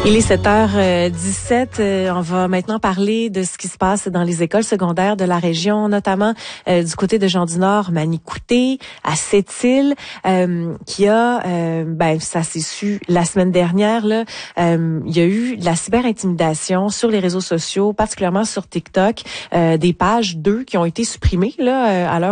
Il est 7h17. On va maintenant parler de ce qui se passe dans les écoles secondaires de la région, notamment du côté de Jean-du-Nord, Manicouté, à Sept-Îles, qui a, ça s'est su la semaine dernière, là, il y a eu de la cyberintimidation sur les réseaux sociaux, particulièrement sur TikTok, des pages 2 qui ont été supprimées là, à l'heure